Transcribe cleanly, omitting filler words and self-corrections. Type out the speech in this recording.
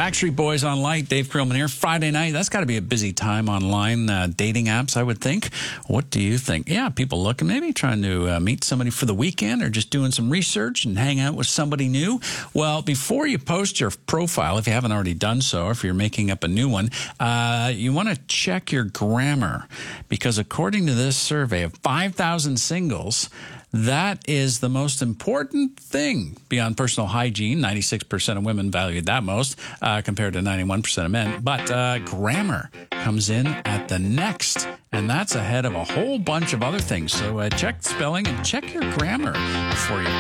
Backstreet Boys online, Dave Krillman here. Friday night, that's got to be a busy time online dating apps, I would think. What do you think? Yeah, people looking, maybe trying to meet somebody for the weekend or just doing some research and hang out with somebody new. Well, before you post your profile, if you haven't already done so, or if you're making up a new one, you want to check your grammar, because according to this survey of 5,000 singles, that is the most important thing beyond personal hygiene. 96% of women valued that most compared to 91% of men. But grammar comes in at the next, and that's ahead of a whole bunch of other things. So check spelling and check your grammar before you